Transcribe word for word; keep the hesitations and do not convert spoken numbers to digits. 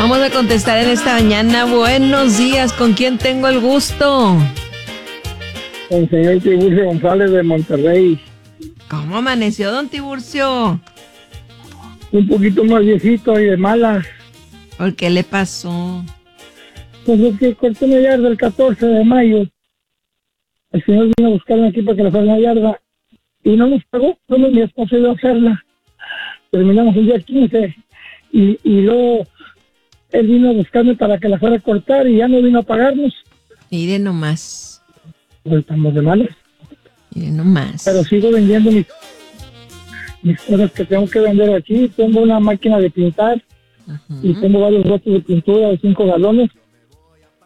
Vamos a contestar en esta mañana. Buenos días, ¿con quién tengo el gusto? Con el señor Tiburcio González de Monterrey. ¿Cómo amaneció, don Tiburcio? Un poquito más viejito y de malas. ¿Por qué le pasó? Pues es que corté una yarda el catorce de mayo. El señor vino a buscarme aquí para que le fuera una yarda y no nos pagó. Solo mi esposa iba a hacerla. Terminamos el día quince y, y luego él vino a buscarme para que la fuera a cortar y ya no vino a pagarnos. Mire nomás. Pues estamos de malas. Mire nomás. Pero sigo vendiendo mis, mis cosas que tengo que vender aquí. Tengo una máquina de pintar. Uh-huh. Y tengo varios botes de pintura de cinco galones.